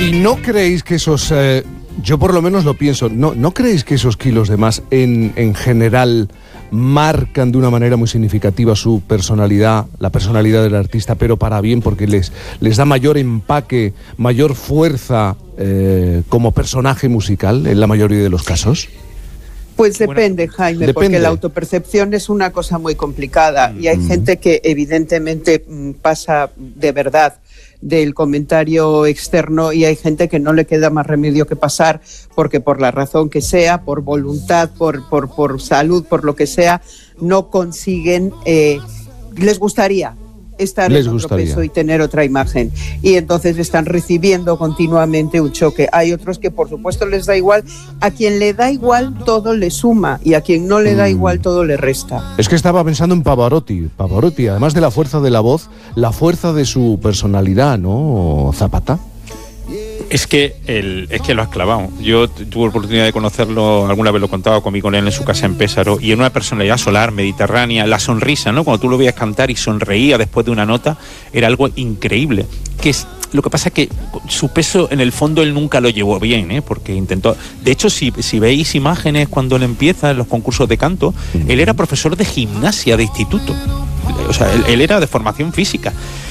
¿Y no creéis que esos, yo por lo menos lo pienso, ¿no creéis que esos kilos de más en general marcan de una manera muy significativa su personalidad, la personalidad del artista, pero para bien, porque les da mayor empaque, mayor fuerza como personaje musical en la mayoría de los casos? Pues depende, Jaime, porque la autopercepción es una cosa muy complicada y hay gente que evidentemente pasa de verdad del comentario externo y hay gente que no le queda más remedio que pasar porque por la razón que sea, por voluntad, por salud, por lo que sea, no consiguen, les gustaría estar en otro peso y tener otra imagen, y entonces están recibiendo continuamente un choque. Hay otros que por supuesto les da igual. A quien le da igual todo le suma y a quien no le da igual todo le resta. Es que estaba pensando en Pavarotti, además de la fuerza de la voz, la fuerza de su personalidad, ¿no, Zapata? Es que lo has clavado. Yo tuve oportunidad de conocerlo, alguna vez lo he contado conmigo con él en su casa en Pésaro, y en una personalidad solar, mediterránea, la sonrisa, ¿no? Cuando tú lo veías cantar y sonreía después de una nota, era algo increíble. Lo que pasa es que su peso, en el fondo, él nunca lo llevó bien, porque intentó... De hecho, si veis imágenes cuando él empieza en los concursos de canto, él era profesor de gimnasia de instituto. O sea, él era de formación física.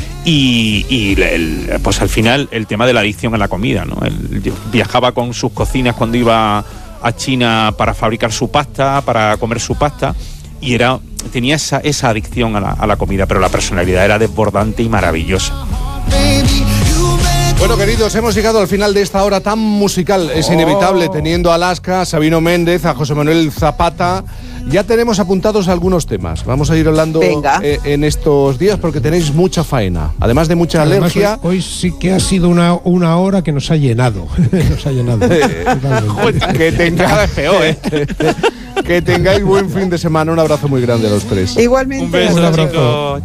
Y pues al final el tema de la adicción a la comida, ¿no? Él viajaba con sus cocinas cuando iba a China para fabricar su pasta, para comer su pasta, y tenía esa adicción a la comida, pero la personalidad era desbordante y maravillosa. Bueno, queridos, hemos llegado al final de esta hora tan musical. Es inevitable, teniendo a Alaska, a Sabino Méndez, a José Manuel Zapata. Ya tenemos apuntados algunos temas. Vamos a ir hablando en estos días porque tenéis mucha faena. Además de mucha alergia. Hoy sí que ha sido una hora que nos ha llenado. Que tengáis peor, que tengáis buen fin de semana. Un abrazo muy grande a los tres. Igualmente. Un beso, un abrazo. Chicos.